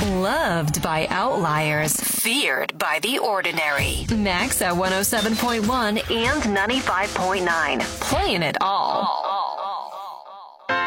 Loved by outliers. Feared by the ordinary. Max at 107.1 and 95.9. Playing it all.